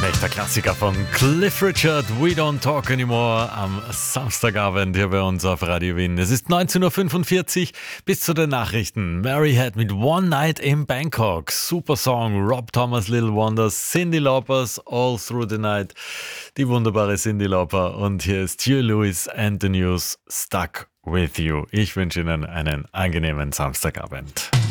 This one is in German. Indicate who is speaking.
Speaker 1: Ein echter Klassiker von Cliff Richard, We Don't Talk Anymore, am Samstagabend hier bei uns auf Radio Wien. Es ist 19.45 Uhr bis zu den Nachrichten. Mary Had mit One Night in Bangkok. Super Song, Rob Thomas, Little Wonders, Cyndi Laupers, All Through the Night. Die wunderbare Cyndi Lauper. Und hier ist Huey Lewis and the News, Stuck With You. Ich wünsche Ihnen einen angenehmen Samstagabend.